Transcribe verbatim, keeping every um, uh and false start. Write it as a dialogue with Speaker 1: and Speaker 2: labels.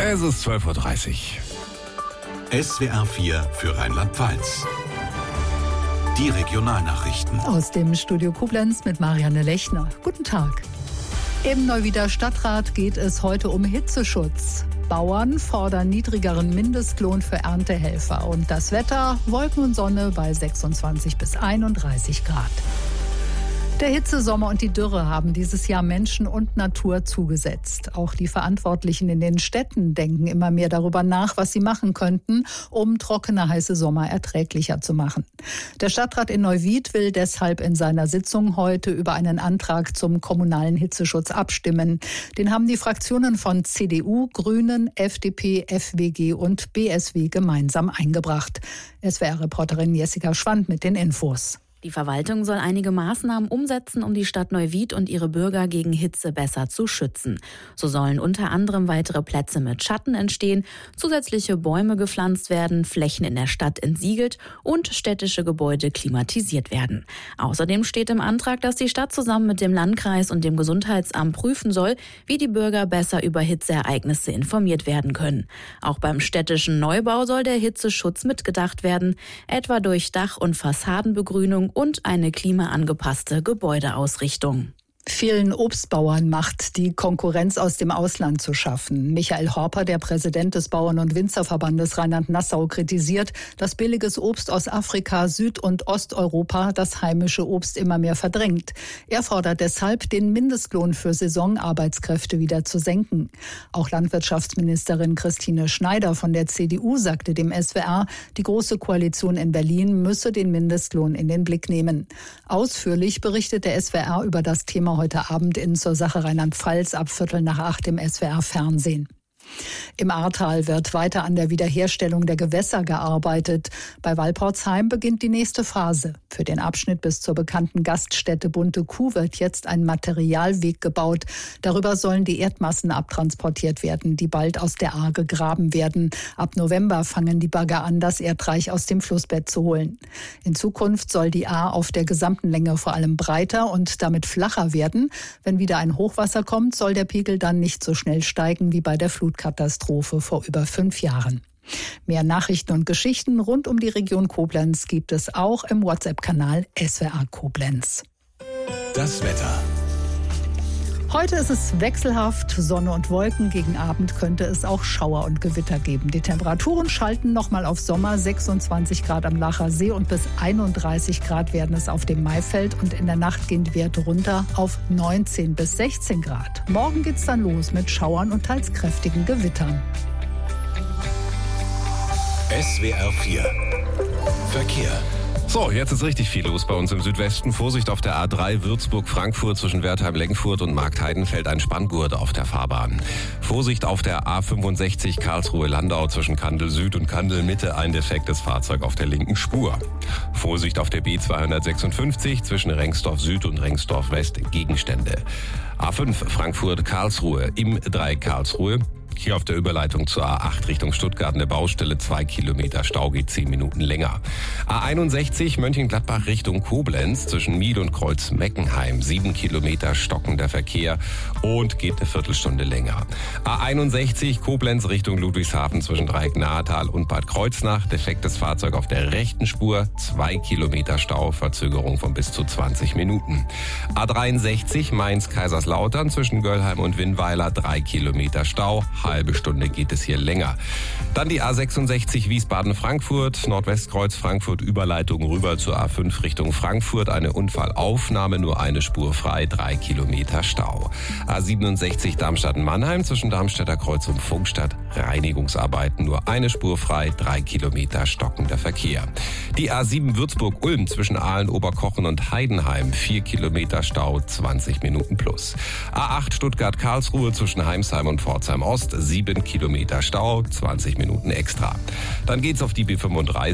Speaker 1: Es ist zwölf Uhr dreißig.
Speaker 2: S W R vier für Rheinland-Pfalz. Die Regionalnachrichten.
Speaker 3: Aus dem Studio Koblenz mit Marianne Lechner. Guten Tag. Im Neuwieder Stadtrat geht es heute um Hitzeschutz. Bauern fordern niedrigeren Mindestlohn für Erntehelfer. Und das Wetter, Wolken und Sonne bei sechsundzwanzig bis einunddreißig Grad. Der Hitzesommer und die Dürre haben dieses Jahr Menschen und Natur zugesetzt. Auch die Verantwortlichen in den Städten denken immer mehr darüber nach, was sie machen könnten, um trockene, heiße Sommer erträglicher zu machen. Der Stadtrat in Neuwied will deshalb in seiner Sitzung heute über einen Antrag zum kommunalen Hitzeschutz abstimmen. Den haben die Fraktionen von C D U, Grünen, F D P, F W G und B S W gemeinsam eingebracht. S W R-Reporterin Jessica Schwand mit den Infos.
Speaker 4: Die Verwaltung soll einige Maßnahmen umsetzen, um die Stadt Neuwied und ihre Bürger gegen Hitze besser zu schützen. So sollen unter anderem weitere Plätze mit Schatten entstehen, zusätzliche Bäume gepflanzt werden, Flächen in der Stadt entsiegelt und städtische Gebäude klimatisiert werden. Außerdem steht im Antrag, dass die Stadt zusammen mit dem Landkreis und dem Gesundheitsamt prüfen soll, wie die Bürger besser über Hitzeereignisse informiert werden können. Auch beim städtischen Neubau soll der Hitzeschutz mitgedacht werden, etwa durch Dach- und Fassadenbegrünung und eine klimaangepasste Gebäudeausrichtung.
Speaker 3: Vielen Obstbauern macht die Konkurrenz aus dem Ausland zu schaffen. Michael Horper, der Präsident des Bauern- und Winzerverbandes Rheinland-Nassau, kritisiert, dass billiges Obst aus Afrika, Süd- und Osteuropa das heimische Obst immer mehr verdrängt. Er fordert deshalb, den Mindestlohn für Saisonarbeitskräfte wieder zu senken. Auch Landwirtschaftsministerin Christine Schneider von der C D U sagte dem S W R, die Große Koalition in Berlin müsse den Mindestlohn in den Blick nehmen. Ausführlich berichtet der S W R über das Thema heute Abend in Zur Sache Rheinland-Pfalz ab Viertel nach acht im S W R Fernsehen. Im Ahrtal wird weiter an der Wiederherstellung der Gewässer gearbeitet. Bei Walporzheim beginnt die nächste Phase. Für den Abschnitt bis zur bekannten Gaststätte Bunte Kuh wird jetzt ein Materialweg gebaut. Darüber sollen die Erdmassen abtransportiert werden, die bald aus der Ahr gegraben werden. Ab November fangen die Bagger an, das Erdreich aus dem Flussbett zu holen. In Zukunft soll die Ahr auf der gesamten Länge vor allem breiter und damit flacher werden. Wenn wieder ein Hochwasser kommt, soll der Pegel dann nicht so schnell steigen wie bei der Flutkatastrophe vor über fünf Jahren. Mehr Nachrichten und Geschichten rund um die Region Koblenz gibt es auch im WhatsApp-Kanal S W R Koblenz.
Speaker 2: Das Wetter.
Speaker 3: Heute ist es wechselhaft, Sonne und Wolken. Gegen Abend könnte es auch Schauer und Gewitter geben. Die Temperaturen schalten nochmal auf Sommer, sechsundzwanzig Grad am Lacher See und bis einunddreißig Grad werden es auf dem Maifeld. Und in der Nacht gehen die Werte runter auf neunzehn bis sechzehn Grad. Morgen geht's dann los mit Schauern und teils kräftigen Gewittern.
Speaker 2: S W R vier Verkehr.
Speaker 1: So, jetzt ist richtig viel los bei uns im Südwesten. Vorsicht auf der A drei Würzburg-Frankfurt zwischen Wertheim-Lenkfurt und Marktheiden fällt ein Spanngurt auf der Fahrbahn. Vorsicht auf der A fünfundsechzig Karlsruhe-Landau zwischen Kandel Süd und Kandel Mitte, ein defektes Fahrzeug auf der linken Spur. Vorsicht auf der B zweihundertsechsundfünfzig zwischen Rengsdorf Süd und Rengsdorf West, Gegenstände. A fünf Frankfurt-Karlsruhe im Dreieck Karlsruhe. Hier auf der Überleitung zur A acht Richtung Stuttgart eine Baustelle, zwei Kilometer Stau, geht zehn Minuten länger. A einundsechzig Mönchengladbach Richtung Koblenz zwischen Mied und Kreuz-Meckenheim, sieben Kilometer stockender Verkehr und geht eine Viertelstunde länger. A einundsechzig Koblenz Richtung Ludwigshafen zwischen Dreieck Nahetal und Bad Kreuznach, defektes Fahrzeug auf der rechten Spur, zwei Kilometer Stau, Verzögerung von bis zu zwanzig Minuten. A dreiundsechzig Mainz-Kaiserslautern zwischen Göllheim und Winnweiler, drei Kilometer Stau, halbe Stunde geht es hier länger. Dann die A sechsundsechzig Wiesbaden-Frankfurt, Nordwestkreuz Frankfurt, Überleitung rüber zur A fünf Richtung Frankfurt. Eine Unfallaufnahme, nur eine Spur frei, drei Kilometer Stau. A siebenundsechzig Darmstadt-Mannheim zwischen Darmstädter Kreuz und Funkstadt, Reinigungsarbeiten, nur eine Spur frei, drei Kilometer stockender Verkehr. Die A sieben Würzburg-Ulm zwischen Aalen, Oberkochen und Heidenheim, vier Kilometer Stau, zwanzig Minuten plus. A acht Stuttgart-Karlsruhe zwischen Heimsheim und Pforzheim Ost, sieben Kilometer Stau, zwanzig Minuten extra. Dann geht's auf die B fünfunddreißig